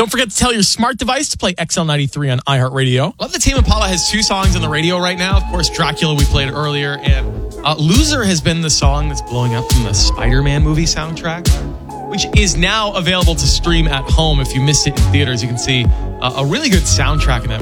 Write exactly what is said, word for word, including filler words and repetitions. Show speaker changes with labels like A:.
A: Don't forget to tell your smart device to play X L ninety-three on iHeartRadio. Love that Tame Impala has two songs on the radio right now. Of course, Dracula we played earlier, and uh, Loser has been the song that's blowing up from the Spider-Man movie soundtrack, which is now available to stream at home. If you missed it in theaters, you can see uh, a really good soundtrack in that